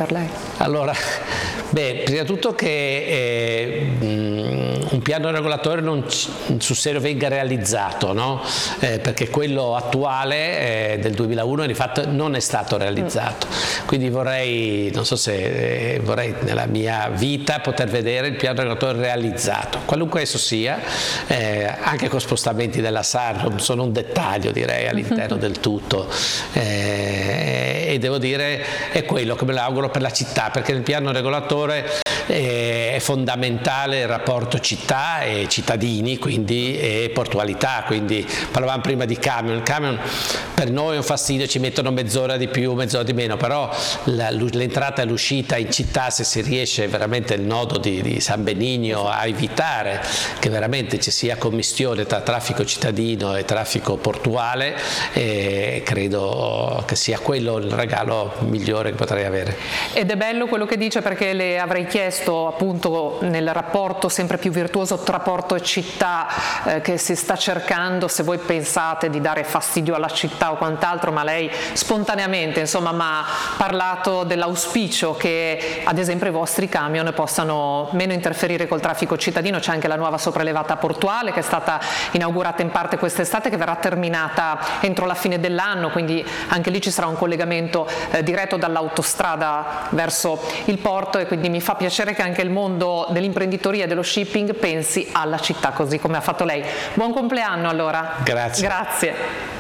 per lei? Allora, prima di tutto che un piano regolatore sul serio venga realizzato, no? Perché quello attuale del 2001 di fatto non è stato realizzato, quindi vorrei nella mia vita poter vedere il piano regolatore realizzato, qualunque esso sia, anche con spostamenti della SAR, sono un dettaglio direi all'interno del tutto, e devo dire è quello che me l'auguro per la città, perché nel piano regolatore è fondamentale il rapporto città e cittadini, quindi, e portualità, quindi parlavamo prima di camion. Il camion per noi è un fastidio, ci mettono mezz'ora di più, mezz'ora di meno, però l'entrata e l'uscita in città, se si riesce veramente il nodo di San Benigno a evitare che veramente ci sia commistione tra traffico cittadino e traffico portuale, credo che sia quello il regalo migliore che potrei avere. Ed è bello quello che dice, perché le avrei chiesto appunto nel rapporto sempre più virtuoso tra porto e città che si sta cercando, se voi pensate di dare fastidio alla città o quant'altro, ma lei spontaneamente insomma mi ha parlato dell'auspicio che ad esempio i vostri camion possano meno interferire col traffico cittadino. C'è anche la nuova sopraelevata portuale che è stata inaugurata in parte quest'estate, che verrà terminata entro la fine dell'anno, quindi anche lì ci sarà un collegamento diretto dall'autostrada verso il porto, e quindi mi fa piacere che anche il mondo dell'imprenditoria e dello shipping pensi alla città così come ha fatto lei. Buon compleanno allora. Grazie. Grazie.